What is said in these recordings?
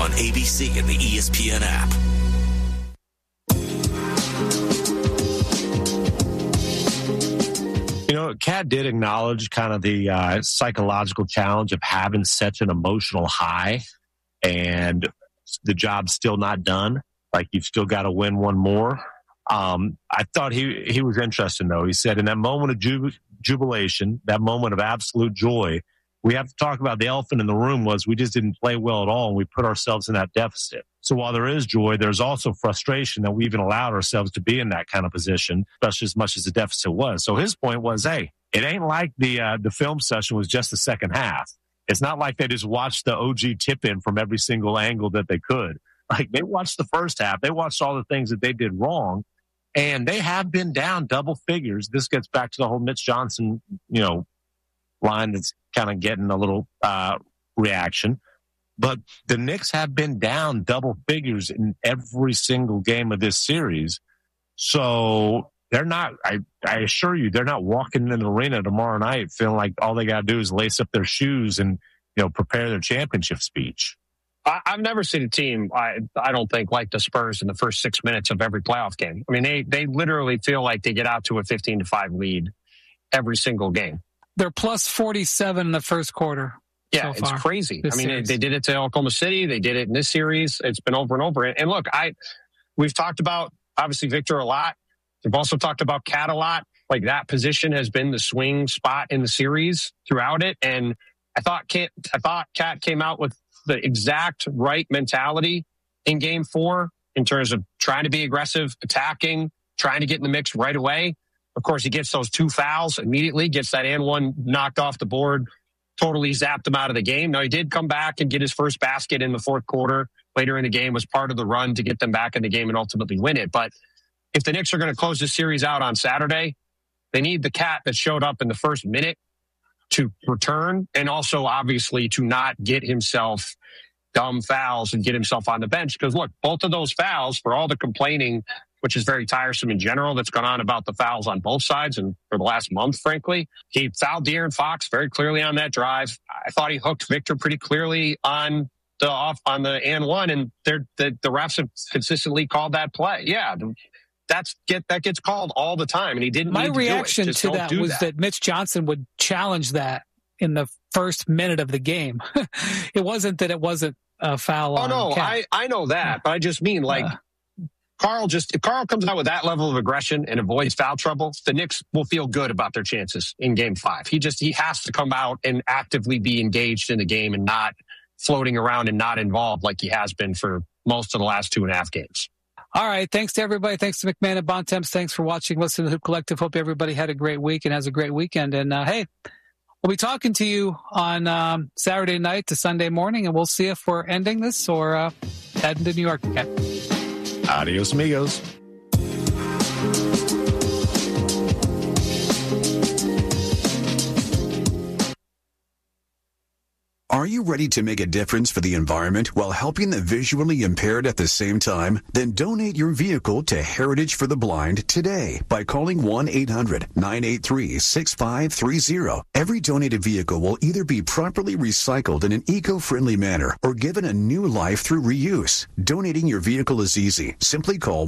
on ABC and the ESPN app. You know, Kat did acknowledge kind of the psychological challenge of having such an emotional high and the job's still not done. Like, you've still got to win one more. I thought he was interesting, though. He said in that moment of jubilation, that moment of absolute joy, we have to talk about the elephant in the room was we just didn't play well at all, and we put ourselves in that deficit. So while there is joy, there's also frustration that we even allowed ourselves to be in that kind of position, especially as much as the deficit was. So his point was, hey, it ain't like the film session was just the second half. It's not like they just watched the OG tip-in from every single angle that they could. Like, they watched the first half. They watched all the things that they did wrong, and they have been down double figures. This gets back to the whole Mitch Johnson, line that's kind of getting a little reaction. But the Knicks have been down double figures in every single game of this series. So they're not, I assure you, they're not walking in the arena tomorrow night feeling like all they got to do is lace up their shoes and, prepare their championship speech. I've never seen a team, I don't think, like the Spurs in the first 6 minutes of every playoff game. I mean, they literally feel like they get out to a 15-5 lead every single game. They're plus 47 in the first quarter. Yeah, so it's crazy. I mean, series. they did it to Oklahoma City. They did it in this series. It's been over and over. And look, we've talked about, obviously, Victor a lot. We've also talked about Cat a lot. Like, that position has been the swing spot in the series throughout it. And I thought Cat came out with the exact right mentality in Game 4 in terms of trying to be aggressive, attacking, trying to get in the mix right away. Of course, he gets those 2 fouls immediately, gets that and one knocked off the board, totally zapped him out of the game. Now, he did come back and get his first basket in the fourth quarter. Later in the game was part of the run to get them back in the game and ultimately win it. But if the Knicks are going to close this series out on Saturday, they need the Cat that showed up in the first minute to return, and also obviously to not get himself dumb fouls and get himself on the bench. Because look, both of those fouls, for all the complaining, which is very tiresome in general, that's gone on about the fouls on both sides and for the last month, frankly, he fouled De'Aaron Fox very clearly on that drive. I thought he hooked Victor pretty clearly on the and one, and the refs have consistently called that play. Yeah. That gets called all the time, and he didn't. My reaction to that was that Mitch Johnson would challenge that in the first minute of the game. It wasn't that it wasn't a foul. Oh no, I know that, but I just mean if Carl comes out with that level of aggression and avoids foul trouble, the Knicks will feel good about their chances in Game 5. He has to come out and actively be engaged in the game and not floating around and not involved like he has been for most of the last 2.5 games. All right. Thanks to everybody. Thanks to McMahon and Bontemps. Thanks for watching, listening to the Hoop Collective. Hope everybody had a great week and has a great weekend. And hey, we'll be talking to you on Saturday night to Sunday morning, and we'll see if we're ending this or heading to New York again. Adios, amigos. Are you ready to make a difference for the environment while helping the visually impaired at the same time? Then donate your vehicle to Heritage for the Blind today by calling 1-800-983-6530. Every donated vehicle will either be properly recycled in an eco-friendly manner or given a new life through reuse. Donating your vehicle is easy. Simply call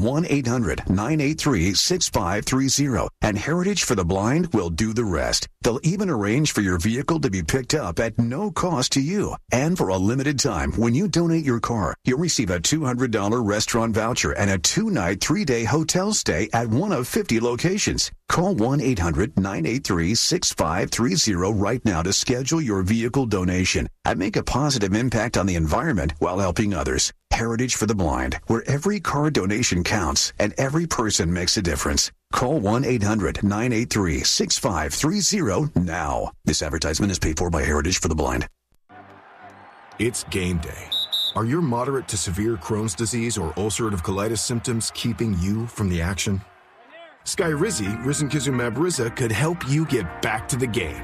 1-800-983-6530 and Heritage for the Blind will do the rest. They'll even arrange for your vehicle to be picked up at no cost to you. And for a limited time, when you donate your car, you'll receive a $200 restaurant voucher and a 2-night, 3-day hotel stay at one of 50 locations. Call 1-800-983-6530 right now to schedule your vehicle donation and make a positive impact on the environment while helping others. Heritage for the Blind, where every car donation counts and every person makes a difference. Call 1-800-983-6530 now. This advertisement is paid for by Heritage for the Blind. It's game day. Are your moderate to severe Crohn's disease or ulcerative colitis symptoms keeping you from the action? Skyrizi, risankizumab Riza, could help you get back to the game.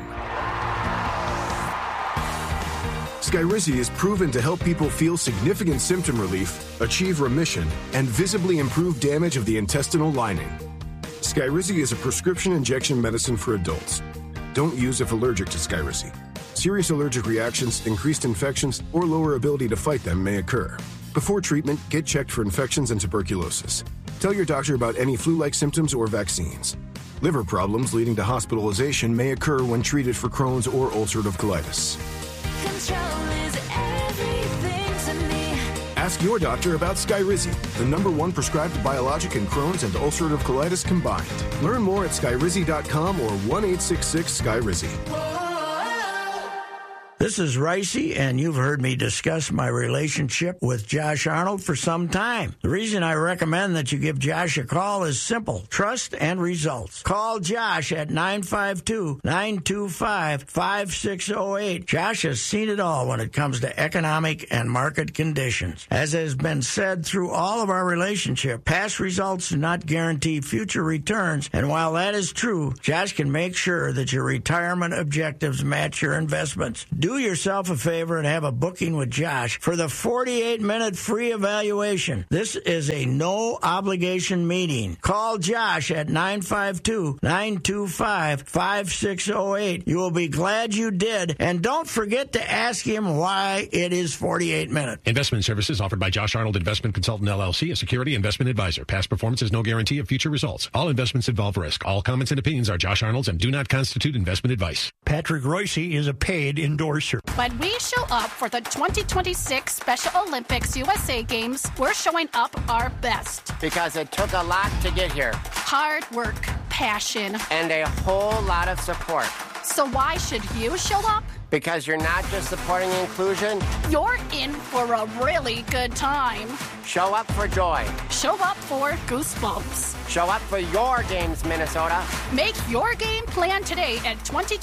Skyrizi is proven to help people feel significant symptom relief, achieve remission, and visibly improve damage of the intestinal lining. Skyrizi is a prescription injection medicine for adults. Don't use if allergic to Skyrizi. Serious allergic reactions, increased infections, or lower ability to fight them may occur. Before treatment, get checked for infections and tuberculosis. Tell your doctor about any flu-like symptoms or vaccines. Liver problems leading to hospitalization may occur when treated for Crohn's or ulcerative colitis. Control is everything to me. Ask your doctor about Skyrizi, the #1 prescribed biologic in Crohn's and ulcerative colitis combined. Learn more at skyrizi.com or 1-866-SKYRIZI. This is Ricey, and you've heard me discuss my relationship with Josh Arnold for some time. The reason I recommend that you give Josh a call is simple: trust and results. Call Josh at 952-925-5608. Josh has seen it all when it comes to economic and market conditions. As has been said through all of our relationship, past results do not guarantee future returns, and while that is true, Josh can make sure that your retirement objectives match your investments. Do yourself a favor and have a booking with Josh for the 48-minute free evaluation. This is a no-obligation meeting. Call Josh at 952-925-5608. You will be glad you did, and don't forget to ask him why it is 48 minutes. Investment services offered by Josh Arnold Investment Consultant, LLC, a security investment advisor. Past performance is no guarantee of future results. All investments involve risk. All comments and opinions are Josh Arnold's and do not constitute investment advice. Patrick Royce is a paid endorser. When we show up for the 2026 Special Olympics USA Games, we're showing up our best. Because it took a lot to get here. Hard work, passion, and a whole lot of support. So why should you show up? Because you're not just supporting inclusion. You're in for a really good time. Show up for joy. Show up for goosebumps. Show up for your games, Minnesota. Make your game plan today at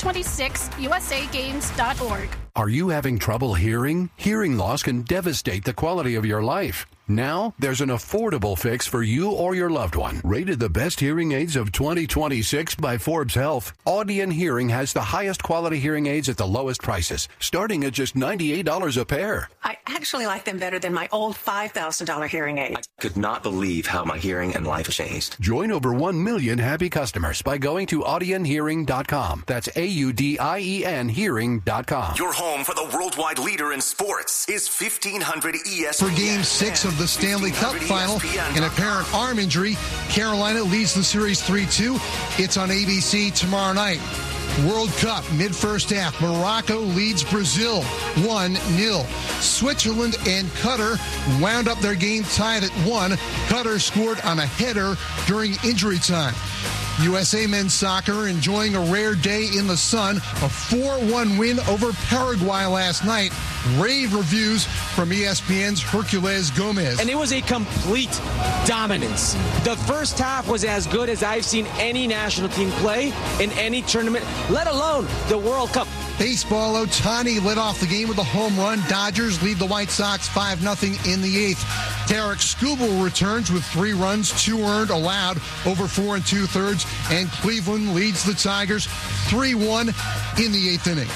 2026usagames.org. Are you having trouble hearing? Hearing loss can devastate the quality of your life. Now, there's an affordable fix for you or your loved one. Rated the best hearing aids of 2026 by Forbes Health, Audion Hearing has the highest quality hearing aids at the lowest prices, starting at just $98 a pair. I actually like them better than my old $5,000 hearing aid. I could not believe how my hearing and life changed. Join over 1 million happy customers by going to audionhearing.com. That's AUDIEN hearing.com. Your home for the worldwide leader in sports is 1500 ESPN. For Game 6 of the Stanley Cup Final, an apparent arm injury, Carolina leads the series 3-2. It's on ABC tomorrow night. World Cup, mid-first half, Morocco leads Brazil 1-0. Switzerland and Qatar wound up their game tied at 1. Qatar scored on a header during injury time. USA men's soccer enjoying a rare day in the sun, a 4-1 win over Paraguay last night. Rave reviews from ESPN's Herculez Gomez. And it was a complete dominance. The first half was as good as I've seen any national team play in any tournament, let alone the World Cup. Baseball, Ohtani led off the game with a home run. Dodgers lead the White Sox 5-0 in the 8th. Tarik Skubal returns with 3 runs, 2 earned, allowed over 4 2/3, and Cleveland leads the Tigers 3-1 in the 8th inning.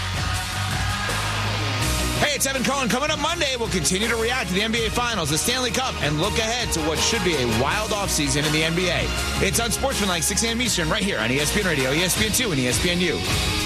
Hey, it's Evan Cohen. Coming up Monday, we'll continue to react to the NBA Finals, the Stanley Cup, and look ahead to what should be a wild offseason in the NBA. It's Unsportsmanlike, 6 a.m. Eastern, right here on ESPN Radio, ESPN2, and ESPNU.